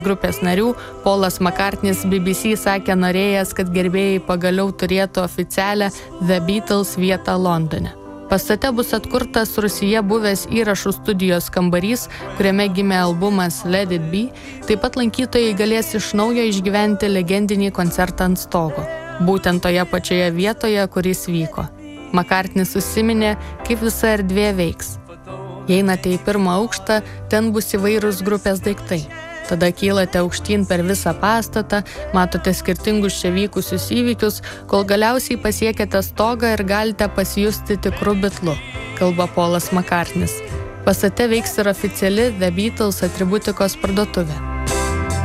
Grupės narių Paulas McCartney's BBC sakė norėjęs, kad gerbėjai pagaliau turėtų oficialią The Beatles vietą Londone. Pastate bus atkurtas Rūsyje buvęs įrašų studijos kambarys, kuriame gimė albumas Let It Be, taip pat lankytojai galės iš naujo išgyventi legendinį koncertą ant stogo, būtent toje pačioje vietoje, kuris vyko. McCartney's užsiminė, kaip visa erdvė veiks. Jei einate į pirmą aukštą, ten bus įvairūs grupės daiktai. Tada kylate aukštyn per visą pastatą, matote skirtingus čia vykusius įvykius, kol galiausiai pasiekėte stogą ir galite pasijusti tikru Bitlu, kalba Paulas McCartney's. Pastate veiks ir oficiali The Beatles atributikos parduotuvė.